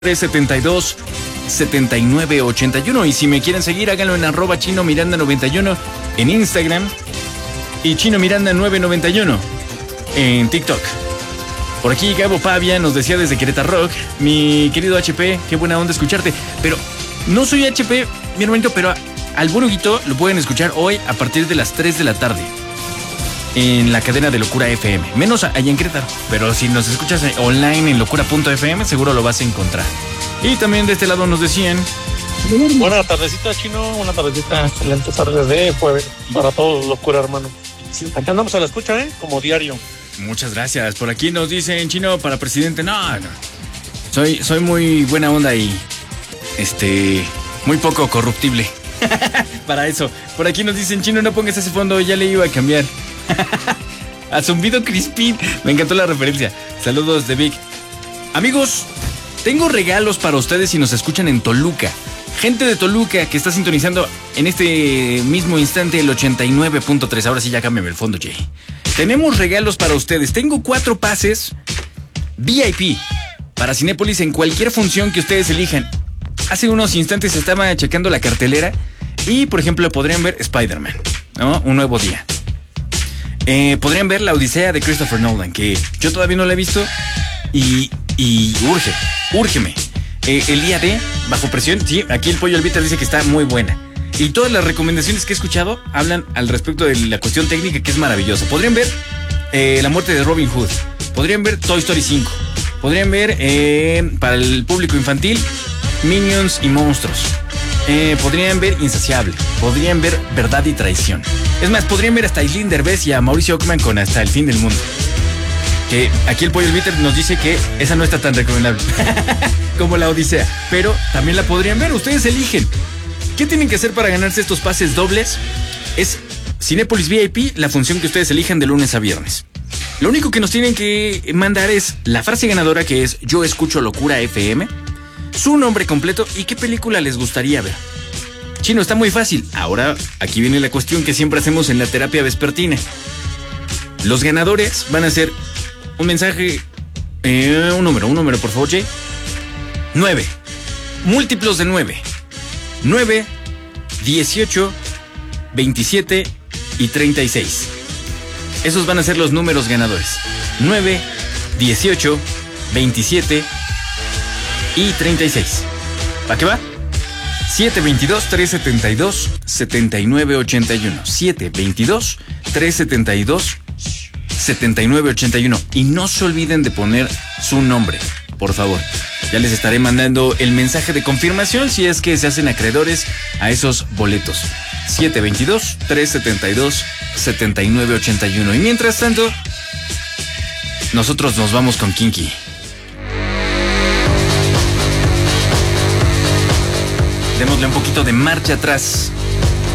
372 7981. Y si me quieren seguir, háganlo en @chinomiranda91 en Instagram y chinomiranda991 en TikTok. Por aquí Gabo Pavia nos decía desde Querétaro Rock: mi querido HP, qué buena onda escucharte. Pero no soy HP, mi hermanito, pero al Buruguito lo pueden escuchar hoy a partir de las 3 de la tarde en la cadena de Locura FM, menos allá en Querétaro, pero si nos escuchas online en locura.fm seguro lo vas a encontrar. Y también de este lado nos decían: buena tardecita, Chino, buena tardecita, excelente tarde de jueves para todos, Locura, hermano. Acá andamos a la escucha, como diario. Muchas gracias. Por aquí nos dicen: Chino, para presidente, no. Soy muy buena onda y muy poco corruptible. Para eso. Por aquí nos dicen: Chino, no pongas ese fondo, ya le iba a cambiar. A Zumbido Crispín. Me encantó la referencia. Saludos de Vic. Amigos, tengo regalos para ustedes si nos escuchan en Toluca. Gente de Toluca que está sintonizando en este mismo instante el 89.3. Ahora sí ya cámbiame el fondo, Jay. Tenemos regalos para ustedes. Tengo 4 pases VIP para Cinépolis en cualquier función que ustedes elijan. Hace unos instantes estaba checando la cartelera y, por ejemplo, podrían ver Spider-Man, ¿no? Un nuevo día. Podrían ver La Odisea de Christopher Nolan, que yo todavía no la he visto y úrgeme. El día de Bajo Presión, sí, aquí el Pollo Albita dice que está muy buena. Y todas las recomendaciones que he escuchado hablan al respecto de la cuestión técnica, que es maravillosa. Podrían ver La muerte de Robin Hood. Podrían ver Toy Story 5. Podrían ver, para el público infantil, Minions y Monstruos. Podrían ver Insaciable. Podrían ver Verdad y Traición. Es más, podrían ver hasta a Aislinn Derbez y a Mauricio Ockman con Hasta el fin del mundo. Que aquí el Pollo Albiter nos dice que esa no está tan recomendable como La Odisea, pero también la podrían ver. Ustedes eligen. ¿Qué tienen que hacer para ganarse estos pases dobles? Es Cinépolis VIP, la función que ustedes elijan de lunes a viernes. Lo único que nos tienen que mandar es la frase ganadora, que es: yo escucho Locura FM, su nombre completo y qué película les gustaría ver. Chino, está muy fácil. Ahora, aquí viene la cuestión que siempre hacemos en la terapia vespertina. Los ganadores van a hacer un mensaje, un número, por favor, Jay. 9. Múltiplos de 9. 9, 18, 27 y 36. Esos van a ser los números ganadores. 9, 18, 27 y 36. ¿Para qué va? 722-372-7981. 722-372-7981. Y no se olviden de poner su nombre, por favor. Ya les estaré mandando el mensaje de confirmación si es que se hacen acreedores a esos boletos. 722-372-7981. Y mientras tanto, nosotros nos vamos con Kinky. Démosle un poquito de marcha atrás